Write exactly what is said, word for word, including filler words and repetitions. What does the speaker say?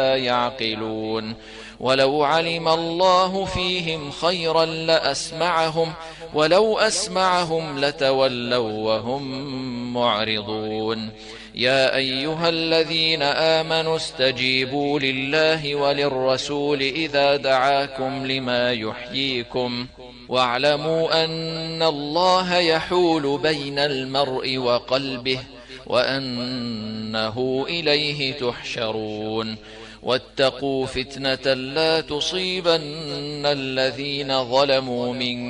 يعقلون ولو علم الله فيهم خيرا لأسمعهم ولو أسمعهم لتولوا وهم معرضون يا أيها الذين آمنوا استجيبوا لله وللرسول إذا دعاكم لما يحييكم واعلموا أن الله يحول بين المرء وقلبه وأنه إليه تحشرون واتقوا فتنة لا تصيبن الذين ظلموا منكم